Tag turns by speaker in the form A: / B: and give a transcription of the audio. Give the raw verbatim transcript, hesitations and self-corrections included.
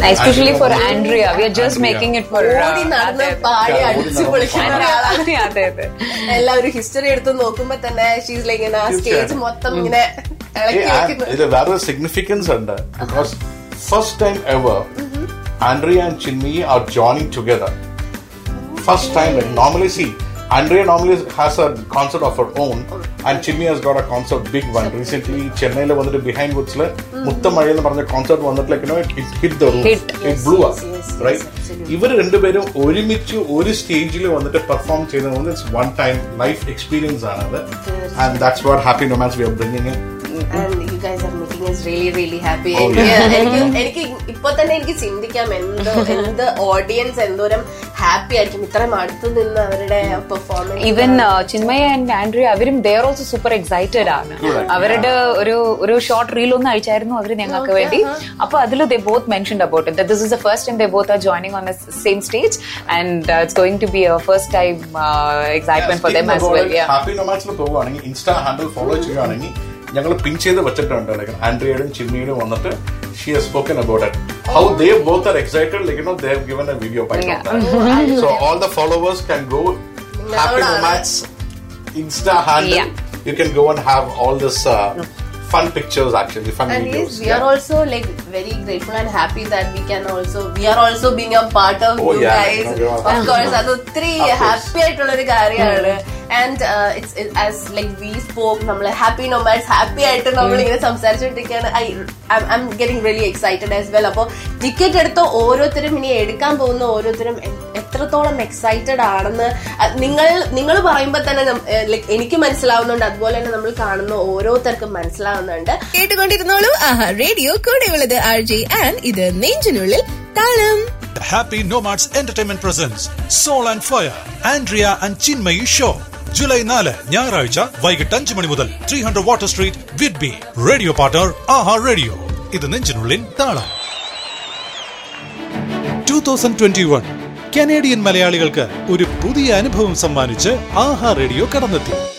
A: Especially for Andrea, we are just making it for.
B: ഓടി നടന്ന് പാടി അടിച്ചു പൊളിക്കുന്ന ഒരാളാണ്. എല്ലാവരും ഹിസ്റ്ററി എടുത്ത് നോക്കുമ്പോ തന്നെ ഷീസ് ലൈക്ക് ഇങ്ങനെ സ്റ്റേജ് മൊത്തം ഇങ്ങനെ ഇളക്കി വെക്കുന്നു.
C: ഇത് വേറെ സിഗ്നിഫിക്കൻസ് ഉണ്ട്. Because first time ever Andrea and Chinmay are joining together. First time. Normally, see, Andrea normally has a concert of her own, and Chinmay has got a concert, big one. Recently, Chennai le vandu behind woods le Muttamazhi ennu paranja concert vandu like you know it, it hit the roof.
A: Hit.
C: It blew up, right? Ivar rendu perum ഒരുമിച്ച് ഒരു സ്റ്റേജിൽ വന്നിട്ട് perform ചെയ്യുന്നത് it's one time life experience ആണ്. And that's what Happy Nomads we are bringing in.
B: And you guys are making us really really happy. എനിക്ക് ഇപ്പൊ തന്നെ എനിക്ക് ചിന്തിക്കാം എന്തോ എന്ത് ഓഡിയൻസ് എന്തോരം ഹാപ്പി ആയിരിക്കും ഇത്രയും അടുത്ത് നിന്ന് അവരുടെ performance.
A: Even Chinmaya and Andrea അവരും they are also super excited ആണ്. അവരുടെ ഒരു ഒരു ഷോർട്ട് റീൽ ഒന്ന് അയച്ചായിരുന്നു അവര് ഞങ്ങൾക്ക് വേണ്ടി. അപ്പൊ അതിൽ ദേ both mentioned about it. This is the first time they both are joining on the same stage and it's going to B A first time excitement for them as well.
C: Happy നൊമാഡ്സിൽ പോവുകയാണെങ്കിൽ insta handle follow ചെയ്യുകയാണെങ്കിൽ ഞങ്ങൾ പിൻ ചെയ്ത് വെച്ചിട്ടുണ്ട്. Like ആൻഡ്രിയയും ചിന്മയും വന്നിട്ട് she has spoken about it. How they both are excited, like you know, they have given a video by yeah. that. So all the followers can go Happy Nomads Insta handle. Yeah. You can go and have all this uh, fun pictures, actually fun
B: and
C: videos.
B: Yes, we yeah. are also like very grateful and happy that we can also we are also being a part of oh, you yeah. guys. No, of course, adu three happy aayittulla oru karyana. And uh, it's it, as like we spoke, nammal Happy Nomads happy aayittu nammal ingane samsarichittikkana. I I'm, I'm getting really excited as well. Appo ticket edutha ഓരോരുത്തരും ഇനി എടുക്കാൻ പോകുന്ന ഓരോരുത്തരും എത്രത്തോളം excited ആണെന്ന് നിങ്ങൾ നിങ്ങൾ പറയുമ്പോൾ തന്നെ ലൈക്ക് എനിക്ക് മനസ്സിലാവുന്നുണ്ട്. അതുപോലെ തന്നെ നമ്മൾ കാണുന്ന ഓരോരുത്തർക്കും മനസ്സിലാവുന്നുണ്ട്.
D: കേട്ടുകൊണ്ടിരുന്നോളൂ ആഹാ റേഡിയോ. കൂടെയുള്ളത് ആർ ജെ ആൻ. ഇത് നെഞ്ചിനുള്ളിൽ താളം.
E: Happy Nomads Entertainment presents Soul and Fire Andrea and Chinmay show. July നാല് ഞായറാഴ്ച വൈകിട്ട് അഞ്ച് മണി മുതൽ three hundred water street Whidbey. Radio partner ആഹാ റേഡിയോ. ഇത് നെഞ്ചിനുള്ളിൽ താളം. Two thousand twenty one Canadian മലയാളികൾക്ക് ഒരു പുതിയ അനുഭവം സമ്മാനിച്ച് ആഹാ റേഡിയോ കടന്നെത്തി.